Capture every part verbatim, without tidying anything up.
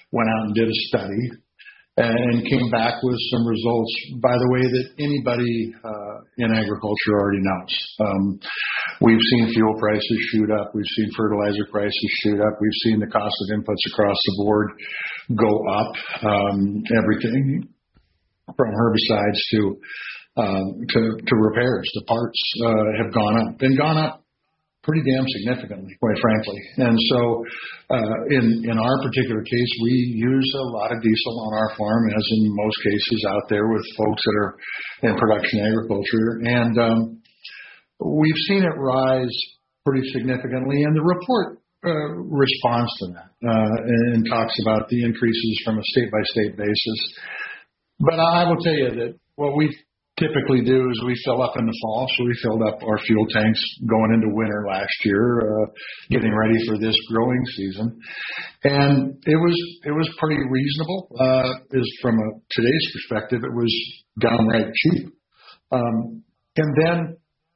went out and did a study and came back with some results, by the way, that anybody uh, in agriculture already knows. Um, we've seen fuel prices shoot up. We've seen fertilizer prices shoot up. We've seen the cost of inputs across the board go up. Um, everything from herbicides to um, to, to repairs, to parts uh, have gone up and gone up pretty damn significantly, quite frankly. And so uh, in, in our particular case, we use a lot of diesel on our farm, as in most cases out there with folks that are in production agriculture. And um, we've seen it rise pretty significantly, and the report uh, responds to that uh, and talks about the increases from a state-by-state basis. But I will tell you that what we typically do is we fill up in the fall, so we filled up our fuel tanks going into winter last year, uh, getting ready for this growing season, and it was it was pretty reasonable. Uh, is from a today's perspective, it was downright cheap. Um, and then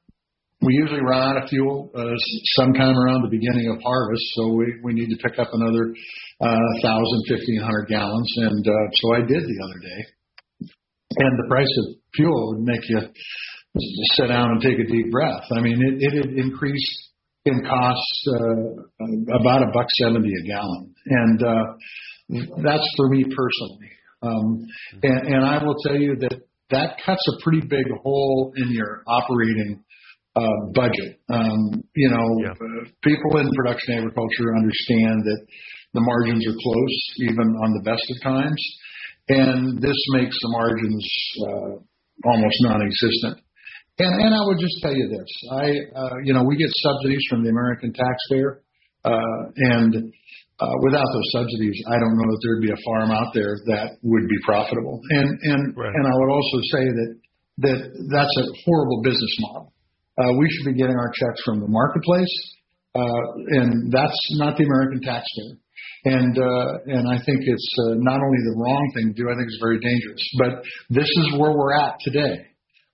we usually run out of fuel uh, sometime around the beginning of harvest, so we, we need to pick up another uh, thousand, fifteen hundred gallons, and uh, so I did the other day. And the price of fuel would make you sit down and take a deep breath. I mean, it, it had increased in costs uh, about a buck seventy a gallon, and uh, that's for me personally. Um, and, and I will tell you that that cuts a pretty big hole in your operating uh, budget. Um, you know, yeah. uh, people in production agriculture understand that the margins are close, even on the best of times. And this makes the margins uh, almost non-existent. And, and I would just tell you this: I, uh, you know, we get subsidies from the American taxpayer, uh, and uh, without those subsidies, I don't know that there'd be a farm out there that would be profitable. And and right. and I would also say that that that's a horrible business model. Uh, we should be getting our checks from the marketplace, uh, and that's not the American taxpayer. And uh, and I think it's uh, not only the wrong thing to do, I think it's very dangerous. But this is where we're at today,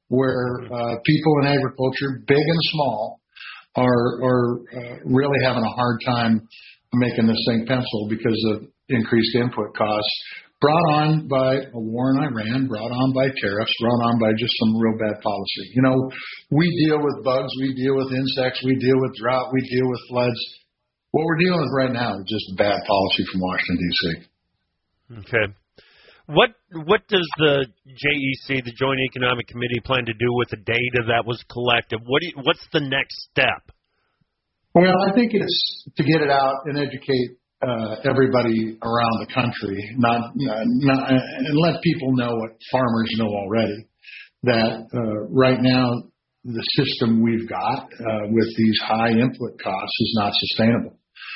where uh, people in agriculture, big and small, are are uh, really having a hard time making this thing pencil because of increased input costs, brought on by a war in Iran, brought on by tariffs, brought on by just some real bad policy. You know, we deal with bugs, we deal with insects, we deal with drought, we deal with floods. What we're dealing with right now is just bad policy from Washington, D C Okay. What what does the J E C, the Joint Economic Committee, plan to do with the data that was collected? What do you, what's the next step? Well, I think it's to get it out and educate uh, everybody around the country, not, uh, not and let people know what farmers know already, that uh, right now the system we've got uh, with these high input costs is not sustainable.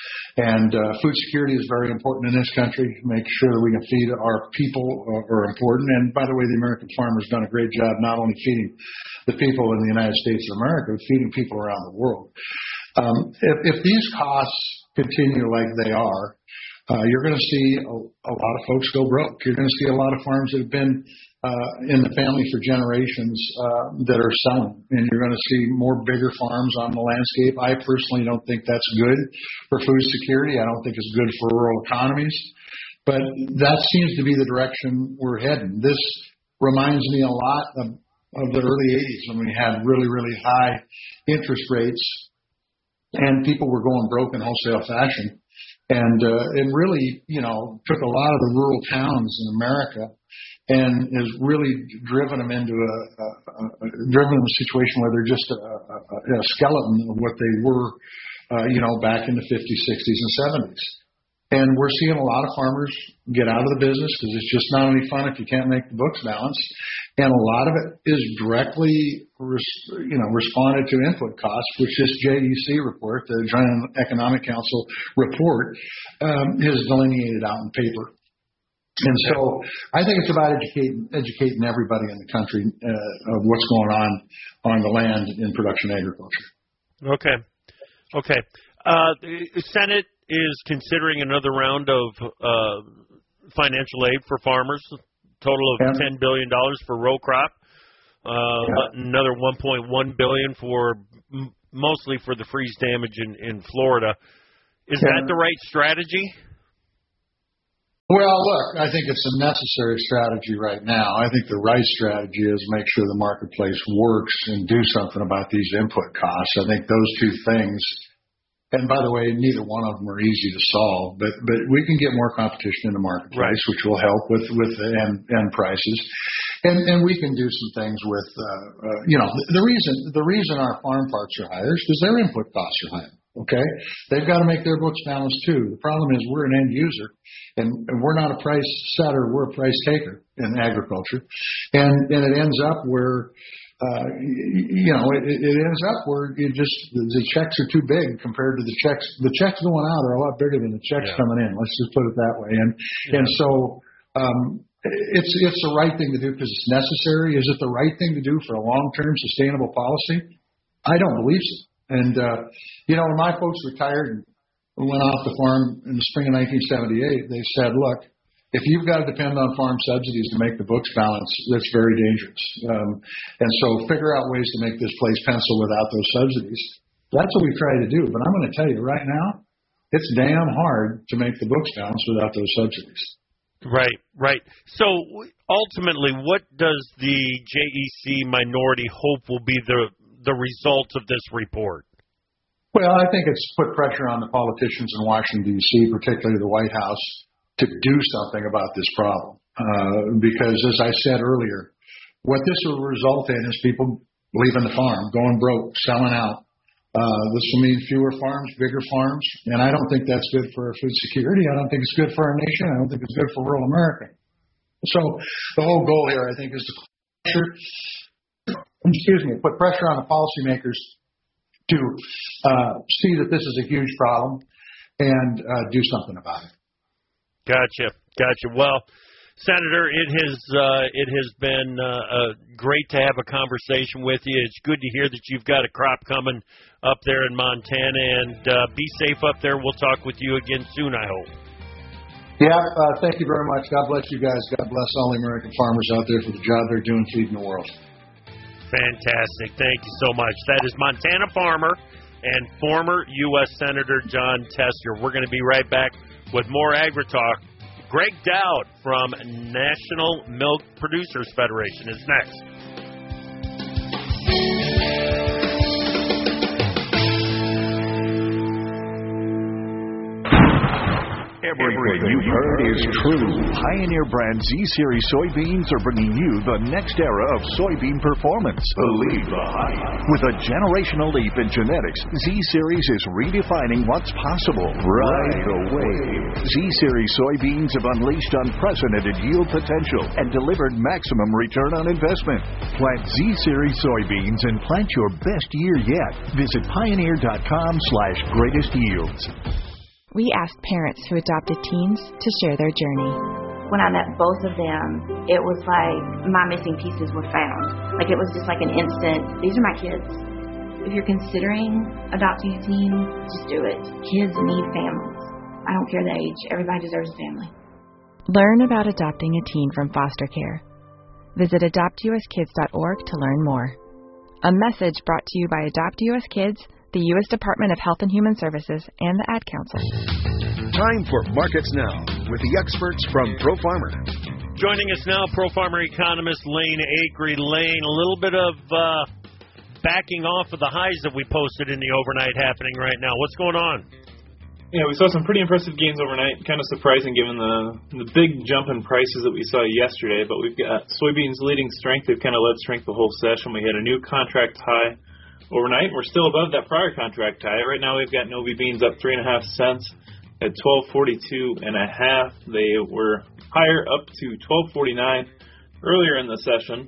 And uh, food security is very important in this country. Make sure that we can feed our people uh, are important. And by the way, the American farmer's done a great job not only feeding the people in the United States of America, but feeding people around the world. Um, if, if these costs continue like they are, uh, you're going to see a, a lot of folks go broke. You're going to see a lot of farms that have been uh, in the family for generations uh, that are selling, and you're going to see more bigger farms on the landscape. I personally don't think that's good for food security. I don't think it's good for rural economies, but that seems to be the direction we're heading. This reminds me a lot of, of the early eighties when we had really, really high interest rates and people were going broke in wholesale fashion. And uh, it really, you know, took a lot of the rural towns in America and has really driven them into a, a, a, a driven them a situation where they're just a, a, a skeleton of what they were, uh, you know, back in the fifties, sixties, and seventies. And we're seeing a lot of farmers get out of the business because it's just not any fun if you can't make the books balance. And a lot of it is directly, you know, responded to input costs, which this J E C report, the Joint Economic Council report, um, has delineated out in paper. And so I think it's about educating, educating everybody in the country uh, of what's going on on the land in production agriculture. Okay. Okay. Uh, the Senate is considering another round of uh, financial aid for farmers, a total of yeah. ten billion dollars for row crop, uh, yeah. another one point one billion dollars for m- mostly for the freeze damage in, in Florida. Is yeah. that the right strategy? Well, look, I think it's a necessary strategy right now. I think the right strategy is make sure the marketplace works and do something about these input costs. I think those two things, and by the way, neither one of them are easy to solve, but but we can get more competition in the marketplace, right, which will help with with the end, end prices, and and we can do some things with, uh, uh, you know, the, the reason the reason our farm parts are higher is because their input costs are higher. Okay, they've got to make their books balance too. The problem is we're an end user, and, and we're not a price setter; we're a price taker in agriculture, and and it ends up where, uh, you know, it, it ends up where you just the checks are too big compared to the checks. The checks going out are a lot bigger than the checks yeah. coming in. Let's just put it that way. And yeah. and so um, it's it's the right thing to do because it's necessary. Is it the right thing to do for a long-term sustainable policy? I don't believe so. And, uh, you know, when my folks retired and went off the farm in the spring of nineteen seventy-eight, they said, look, if you've got to depend on farm subsidies to make the books balance, that's very dangerous. Um, and so figure out ways to make this place pencil without those subsidies. That's what we try to do. But I'm going to tell you right now, it's damn hard to make the books balance without those subsidies. Right, right. So ultimately, what does the J E C minority hope will be the the results of this report? Well, I think it's put pressure on the politicians in Washington, D C, particularly the White House, to do something about this problem. Uh, because, as I said earlier, what this will result in is people leaving the farm, going broke, selling out. Uh, this will mean fewer farms, bigger farms, and I don't think that's good for our food security. I don't think it's good for our nation. I don't think it's good for rural America. So the whole goal here, I think, is to pressure excuse me, put pressure on the policymakers to uh, see that this is a huge problem and uh, do something about it. Gotcha, gotcha. Well, Senator, it has uh, it has been uh, uh, great to have a conversation with you. It's good to hear that you've got a crop coming up there in Montana, and uh, be safe up there. We'll talk with you again soon, I hope. Yeah, uh, thank you very much. God bless you guys. God bless all the American farmers out there for the job they're doing feeding the world. Fantastic. Thank you so much. That is Montana farmer and former U S Senator Jon Tester. We're going to be right back with more Agri-Talk. Greg Dowd from National Milk Producers Federation is next. Everything you've heard is true. Pioneer brand Z-Series soybeans are bringing you the next era of soybean performance. Believe the hype. With a generational leap in genetics, Z-Series is redefining what's possible right away. Z-Series soybeans have unleashed unprecedented yield potential and delivered maximum return on investment. Plant Z-Series soybeans and plant your best year yet. Visit pioneer.com slash greatest yields. We asked parents who adopted teens to share their journey. When I met both of them, it was like my missing pieces were found. Like it was just like an instant, these are my kids. If you're considering adopting a teen, just do it. Kids need families. I don't care the age. Everybody deserves a family. Learn about adopting a teen from foster care. Visit adopt U S kids dot org to learn more. A message brought to you by Adopt U S Kids, the U S Department of Health and Human Services, and the Ad Council. Time for Markets Now with the experts from ProFarmer. Joining us now, ProFarmer economist Lane Acree. Lane, a little bit of uh, backing off of the highs that we posted in the overnight happening right now. What's going on? Yeah, we saw some pretty impressive gains overnight. Kind of surprising given the the big jump in prices that we saw yesterday. But we've got soybeans leading strength. They've kind of led strength the whole session. We had a new contract high overnight. We're still above that prior contract high. Right now we've got Novi beans up three and a half cents at twelve forty-two and a half. They were higher up to twelve forty-nine earlier in the session.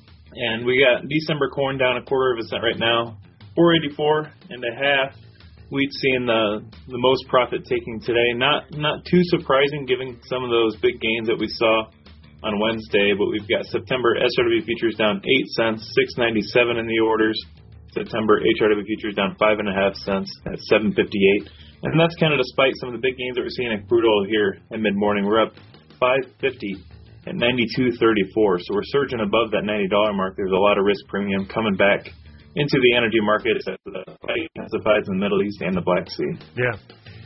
And we got December corn down a quarter of a cent right now, four eighty-four and a half. Wheat seeing the the most profit taking today. Not not too surprising given some of those big gains that we saw on Wednesday. But we've got September S R W futures down eight cents, six ninety-seven in the orders. September H R W futures down five and a half cents at seven fifty-eight, and that's kind of despite some of the big gains that we're seeing in crude oil here in mid morning. We're up five fifty at ninety-two thirty-four, so we're surging above that ninety dollar mark. There's a lot of risk premium coming back into the energy market as the fight intensifies in the Middle East and the Black Sea. Yeah,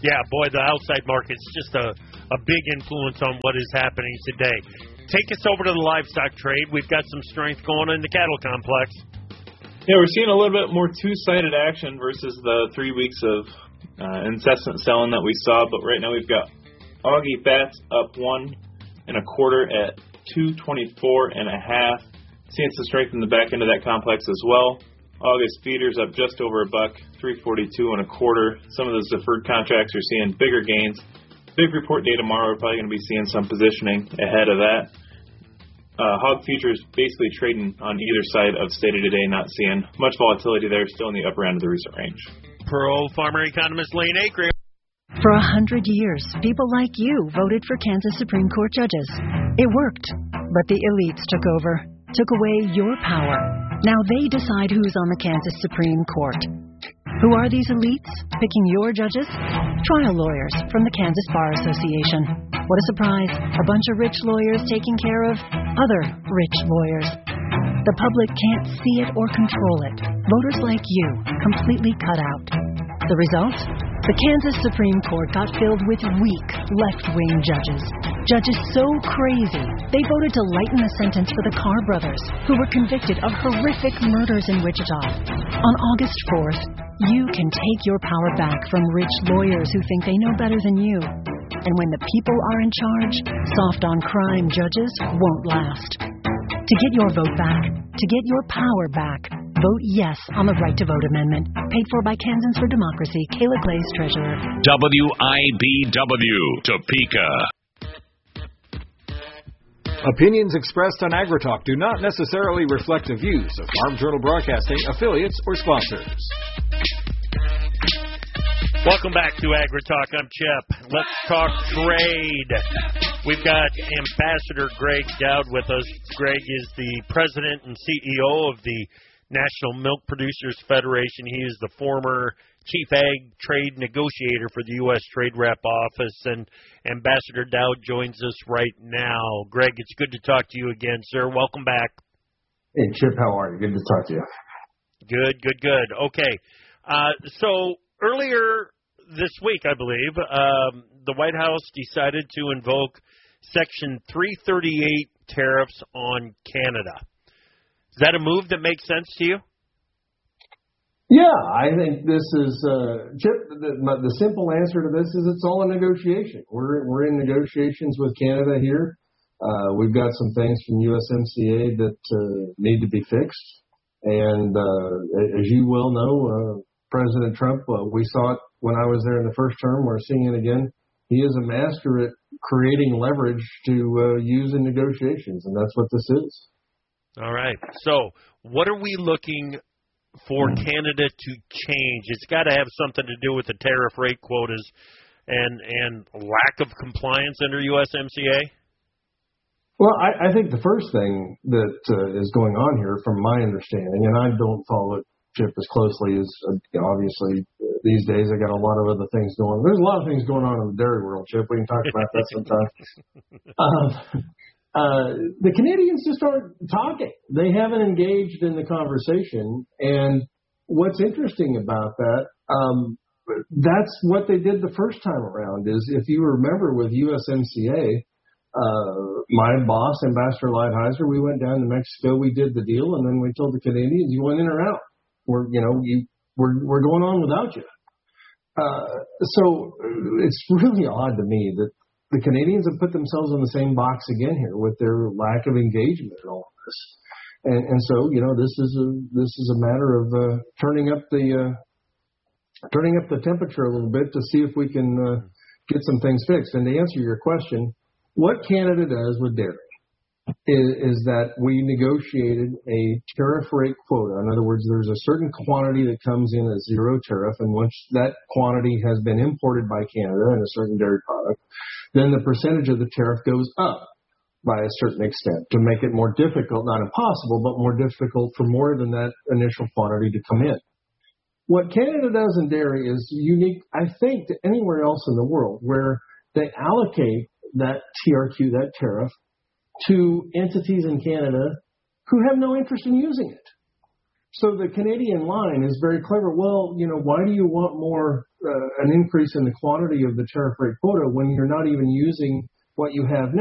Yeah, boy, the outside market's just a, a big influence on what is happening today. Take us over to the livestock trade. We've got some strength going on in the cattle complex. Yeah, we're seeing a little bit more two-sided action versus the three weeks of uh, incessant selling that we saw. But right now we've got Augie fats up one and a quarter at two twenty-four and a half. Seeing some strength in the back end of that complex as well. August feeders up just over a buck, three forty-two and a quarter. Some of those deferred contracts are seeing bigger gains. Big report day tomorrow. We're probably going to be seeing some positioning ahead of that. Uh, hog futures basically trading on either side of stated today, not seeing much volatility there, still in the upper end of the recent range. Pro farmer economist Lane Acre. For a hundred years, people like you voted for Kansas Supreme Court judges. It worked, but the elites took over, took away your power. Now they decide who's on the Kansas Supreme Court. Who are these elites picking your judges? Trial lawyers from the Kansas Bar Association. What a surprise. A bunch of rich lawyers taking care of other rich lawyers. The public can't see it or control it. Voters like you completely cut out. The result? The Kansas Supreme Court got filled with weak, left-wing judges. Judges so crazy, they voted to lighten the sentence for the Carr brothers, who were convicted of horrific murders in Wichita. On August fourth, you can take your power back from rich lawyers who think they know better than you. And when the people are in charge, soft-on-crime judges won't last. To get your vote back, to get your power back, vote yes on the Right to Vote Amendment. Paid for by Kansans for Democracy. Kayla Glaze, Treasurer. W I B W, Topeka. Opinions expressed on AgriTalk do not necessarily reflect the views of Farm Journal Broadcasting, affiliates, or sponsors. Welcome back to AgriTalk. I'm Chip. Let's talk trade. We've got Ambassador Greg Dowd with us. Greg is the president and C E O of the National Milk Producers Federation. He is the former chief ag trade negotiator for the U S Trade Rep Office, and Ambassador Dowd joins us right now. Greg, it's good to talk to you again, sir. Welcome back. Hey, Chip, how are you? Good to talk to you. Good, good, good. Okay. Uh, so earlier this week, I believe, um, the White House decided to invoke Section three thirty-eight tariffs on Canada. Is that a move that makes sense to you? Yeah, I think this is, uh, Chip, the, the simple answer to this is it's all a negotiation. We're, we're in negotiations with Canada here. Uh, we've got some things from U S M C A that uh, need to be fixed. And uh, as you well know, uh, President Trump, uh, we saw it when I was there in the first term. We're seeing it again. He is a master at creating leverage to uh, use in negotiations, and that's what this is. All right. So what are we looking for Canada to change? It's got to have something to do with the tariff rate quotas and and lack of compliance under U S M C A? Well, I, I think the first thing that uh, is going on here, from my understanding, and I don't follow it, Chip, as closely as, uh, obviously, uh, these days I got a lot of other things going on. There's a lot of things going on in the dairy world, Chip. We can talk about that sometime. um, uh, the Canadians just aren't talking. They haven't engaged in the conversation. And what's interesting about that, um, that's what they did the first time around, is if you remember with U S M C A, Uh, my boss, Ambassador Lighthizer, we went down to Mexico, we did the deal, and then we told the Canadians, you went in or out. We're, you know, you, we're, we're going on without you. Uh, so it's really odd to me that the Canadians have put themselves in the same box again here with their lack of engagement in all of this. And, and so, you know, this is a, this is a matter of, uh, turning up the, uh, turning up the temperature a little bit to see if we can, uh, get some things fixed. And to answer your question, what Canada does with dairy is, is that we negotiated a tariff rate quota. In other words, there's a certain quantity that comes in at zero tariff, and once that quantity has been imported by Canada in a certain dairy product, then the percentage of the tariff goes up by a certain extent to make it more difficult, not impossible, but more difficult for more than that initial quantity to come in. What Canada does in dairy is unique, I think, to anywhere else in the world, where they allocate that T R Q, that tariff, to entities in Canada who have no interest in using it. So the Canadian line is very clever. Well, you know, why do you want more, uh, an increase in the quantity of the tariff rate quota when you're not even using what you have now?